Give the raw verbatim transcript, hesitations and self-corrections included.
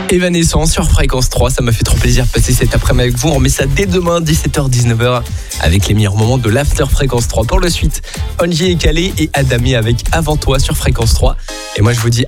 Evanescence sur Fréquence trois, ça m'a fait trop plaisir de passer cet après-midi avec vous. On remet ça dès demain, dix-sept heures dix-neuf heures, avec les meilleurs moments de l'After Fréquence trois. Pour le suite, Onji et Calais et Adami avec Avant toi sur Fréquence trois. Et moi je vous dis